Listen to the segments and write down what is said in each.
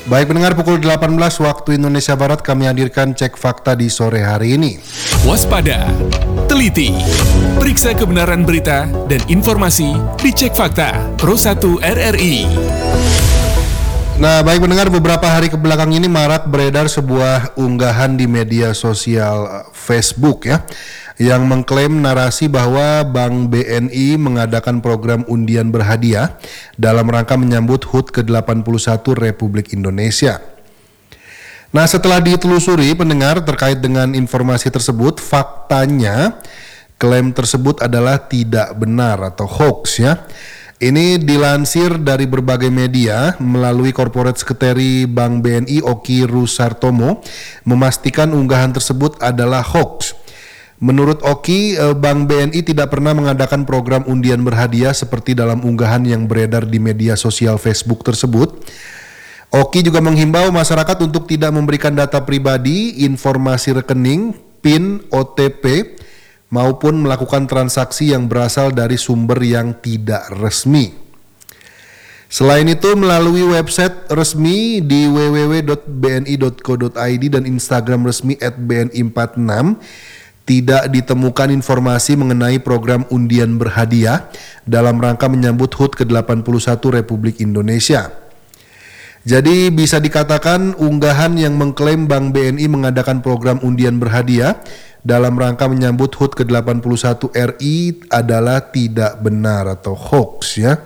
Baik pendengar, pukul 18 waktu Indonesia Barat kami hadirkan cek fakta di sore hari ini. Waspada, teliti, periksa kebenaran berita dan informasi di Cek Fakta Pro 1 RRI. Nah baik pendengar, beberapa hari kebelakang ini marak beredar sebuah unggahan di media sosial Facebook ya, yang mengklaim narasi bahwa Bank BNI mengadakan program undian berhadiah dalam rangka menyambut HUT ke-81 Republik Indonesia. Nah setelah ditelusuri pendengar terkait dengan informasi tersebut, faktanya klaim tersebut adalah tidak benar atau hoax ya. Ini dilansir dari berbagai media melalui Corporate Secretary Bank BNI Oki Rusartomo memastikan unggahan tersebut adalah hoax. Menurut Oki, Bank BNI tidak pernah mengadakan program undian berhadiah seperti dalam unggahan yang beredar di media sosial Facebook tersebut. Oki juga menghimbau masyarakat untuk tidak memberikan data pribadi, informasi rekening, PIN, OTP, maupun melakukan transaksi yang berasal dari sumber yang tidak resmi. Selain itu, melalui website resmi di www.bni.co.id dan Instagram resmi @bni46, tidak ditemukan informasi mengenai program undian berhadiah dalam rangka menyambut HUT ke-81 Republik Indonesia. Jadi bisa dikatakan unggahan yang mengklaim Bank BNI mengadakan program undian berhadiah dalam rangka menyambut HUT ke-81 RI adalah tidak benar atau hoax ya.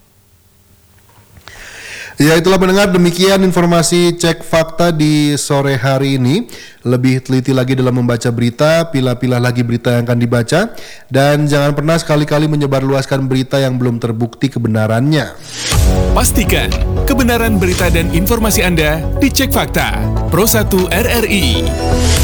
Ya itulah pendengar, demikian informasi cek fakta di sore hari ini. Lebih teliti lagi dalam membaca berita, pilah-pilah lagi berita yang akan dibaca, dan jangan pernah sekali-kali menyebarluaskan berita yang belum terbukti kebenarannya. Pastikan kebenaran berita dan informasi Anda di Cek Fakta Pro 1 RRI.